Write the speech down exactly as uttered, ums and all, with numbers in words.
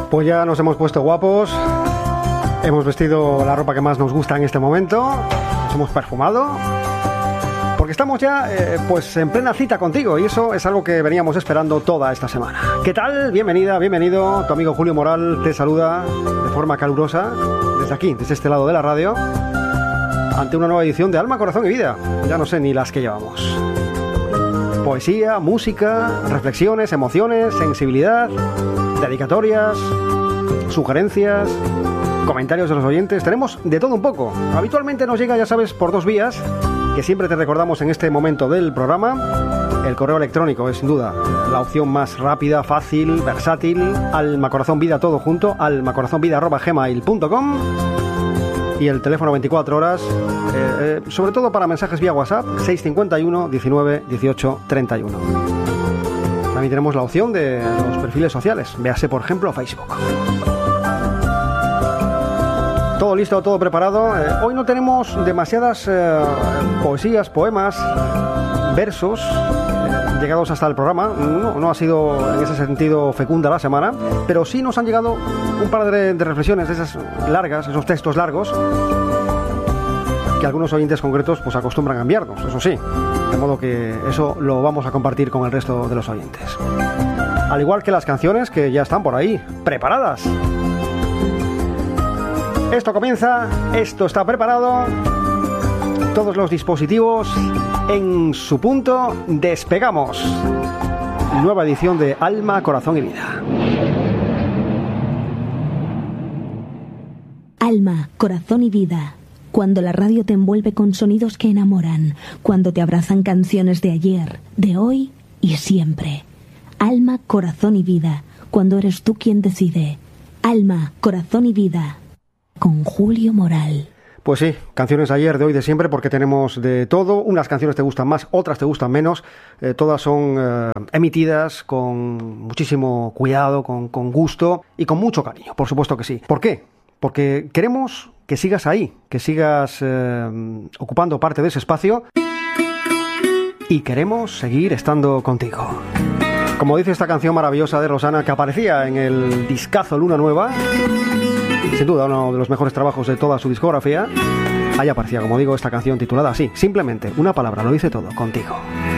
Pues ya nos hemos puesto guapos, hemos vestido la ropa que más nos gusta en este momento, nos hemos perfumado, porque estamos ya eh, pues en plena cita contigo y eso es algo que veníamos esperando toda esta semana. ¿Qué tal? Bienvenida, bienvenido. Tu amigo Julio Moral te saluda de forma calurosa desde aquí, desde este lado de la radio, ante una nueva edición de Alma, Corazón y Vida. Ya no sé ni las que llevamos. Poesía, música, reflexiones, emociones, sensibilidad, dedicatorias, sugerencias, comentarios de los oyentes. Tenemos de todo un poco. Habitualmente nos llega, ya sabes, por dos vías, que siempre te recordamos en este momento del programa. El correo electrónico es sin duda la opción más rápida, fácil, versátil. Alma Corazón Vida, todo junto, almacorazonvida arroba gmail punto com. Y el teléfono veinticuatro horas, eh, eh, sobre todo para mensajes vía WhatsApp, seis cinco uno, diecinueve, dieciocho, treinta y uno. También tenemos la opción de los perfiles sociales, véase por ejemplo Facebook. Todo listo, todo preparado. Eh, hoy no tenemos demasiadas eh, poesías, poemas, versos eh, llegados hasta el programa. No, no ha sido en ese sentido fecunda la semana, pero sí nos han llegado un par de, de reflexiones, de esas largas, esos textos largos, que algunos oyentes concretos pues acostumbran a enviarnos, eso sí. De modo que eso lo vamos a compartir con el resto de los oyentes. Al igual que las canciones que ya están por ahí, preparadas. Esto comienza, esto está preparado, todos los dispositivos en su punto, despegamos. Nueva edición de Alma, Corazón y Vida. Alma, Corazón y Vida. Cuando la radio te envuelve con sonidos que enamoran, cuando te abrazan canciones de ayer, de hoy y siempre. Alma, Corazón y Vida. Cuando eres tú quien decide. Alma, Corazón y Vida. Con Julio Moral. Pues sí, canciones de ayer, de hoy, de siempre, porque tenemos de todo. Unas canciones te gustan más, otras te gustan menos. Eh, todas son eh, emitidas con muchísimo cuidado, con, con gusto y con mucho cariño, por supuesto que sí. ¿Por qué? Porque queremos que sigas ahí, que sigas eh, ocupando parte de ese espacio y queremos seguir estando contigo. Como dice esta canción maravillosa de Rosana, que aparecía en el discazo Luna Nueva, sin duda uno de los mejores trabajos de toda su discografía, ahí aparecía, como digo, esta canción titulada así, simplemente una palabra lo dice todo, contigo.